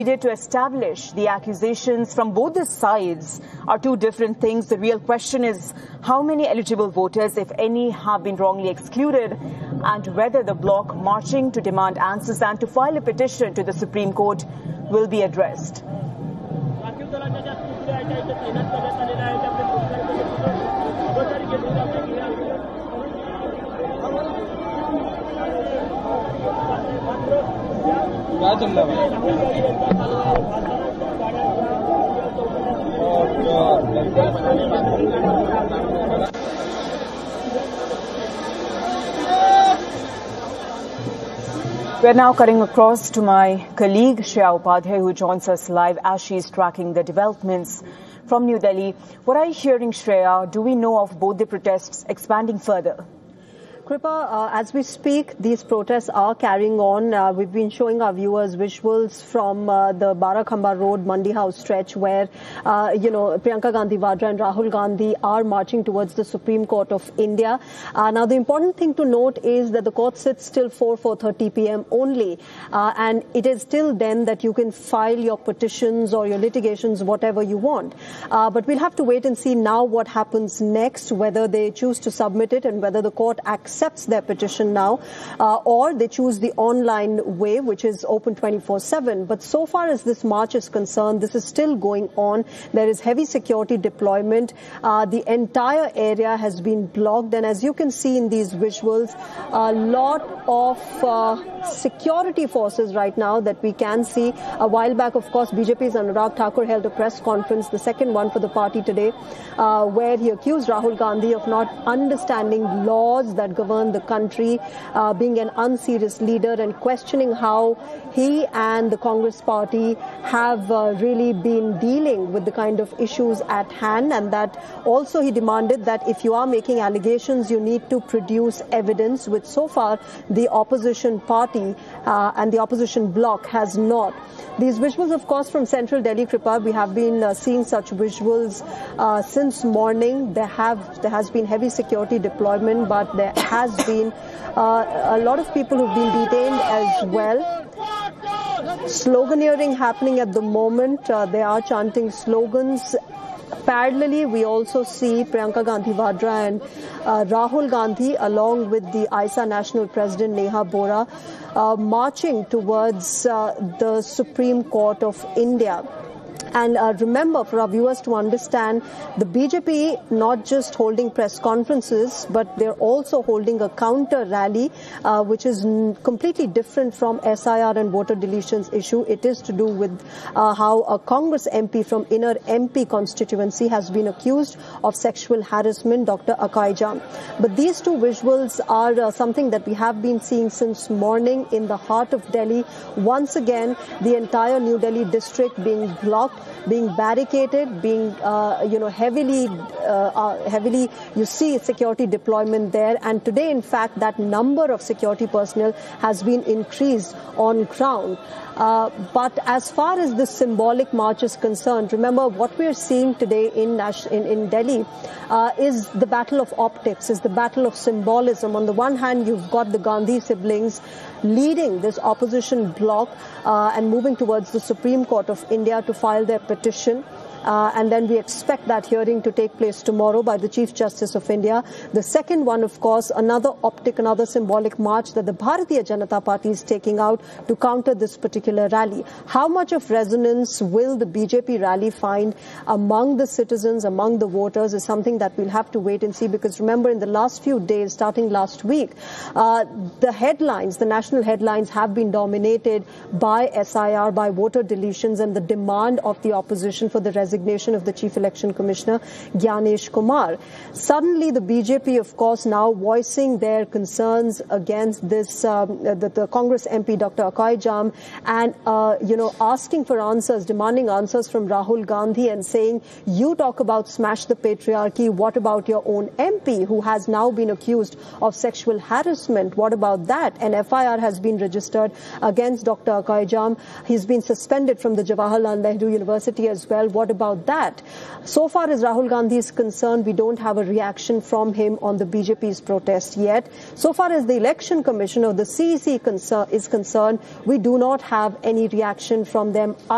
Needed to establish the accusations from both the sides are two different things. The real question is how many eligible voters, if any, have been wrongly excluded, and whether the bloc marching to demand answers and to file a petition to the Supreme Court will be addressed. We're now cutting across to my colleague Shreya Upadhyay, who joins us live as she's tracking the developments from New Delhi. What are you hearing, Shreya? Do we know of both the protests expanding further? Kripa, as we speak, these protests are carrying on. We've been showing our viewers visuals from the Barakhamba Road, Mandi House stretch where, Priyanka Gandhi Vadra and Rahul Gandhi are marching towards the Supreme Court of India. Now, the important thing to note is that the court sits till 4:30 p.m. only. And it is till then that you can file your petitions or your litigations, whatever you want. But we'll have to wait and see now what happens next, whether they choose to submit it and whether the court accepts their petition now, or they choose the online way, which is open 24/7. But so far as this march is concerned, this is still going on. There is heavy security deployment. The entire area has been blocked, and as you can see in these visuals, a lot of security forces right now that we can see. A while back, of course, BJP's Anurag Thakur held a press conference, the second one for the party today, where he accused Rahul Gandhi of not understanding laws that govern the country, being an unserious leader, and questioning how he and the Congress party have really been dealing with the kind of issues at hand, and that also he demanded that if you are making allegations, you need to produce evidence, which so far the opposition party and the opposition bloc has not. These visuals, of course, from central Delhi, Kripa, we have been seeing such visuals since morning. There has been heavy security deployment, but there has been a lot of people who've been detained as well. Sloganeering happening at the moment. They are chanting slogans. Parallelly, we also see Priyanka Gandhi Vadra and Rahul Gandhi, along with the ISA National President Neha Bora, marching towards the Supreme Court of India. And remember, for our viewers to understand, the BJP not just holding press conferences, but they're also holding a counter rally, which is completely different from SIR and voter deletions issue. It is to do with how a Congress MP from inner MP constituency has been accused of sexual harassment, Dr. Akai Jam. But these two visuals are something that we have been seeing since morning in the heart of Delhi. Once again, the entire New Delhi district being blocked, being barricaded, being, heavily, you see security deployment there. And today, in fact, that number of security personnel has been increased on ground. But as far as the symbolic march is concerned, remember what we are seeing today in Delhi is the battle of optics, is the battle of symbolism. On the one hand, you've got the Gandhi siblings leading this opposition bloc and moving towards the Supreme Court of India to file their petition. And then we expect that hearing to take place tomorrow by the Chief Justice of India. The second one, of course, another optic, another symbolic march that the Bharatiya Janata Party is taking out to counter this particular rally. How much of resonance will the BJP rally find among the citizens, among the voters, is something that we'll have to wait and see, because remember, in the last few days, starting last week, the headlines, the national headlines, have been dominated by SIR, by voter deletions, and the demand of the opposition for the resignation of the Chief Election Commissioner, Gyanesh Kumar. Suddenly, the BJP, of course, now voicing their concerns against this, the Congress MP, Dr. Akai Jam, and, asking for answers, demanding answers from Rahul Gandhi and saying, you talk about smash the patriarchy, what about your own MP who has now been accused of sexual harassment? What about that? An FIR has been registered against Dr. Akai Jam. He's been suspended from the Jawaharlal Nehru University as well. What about that? So far as Rahul Gandhi is concerned, we don't have a reaction from him on the BJP's protest yet. So far as the Election Commission or the CEC is concerned, we do not have any reaction from them.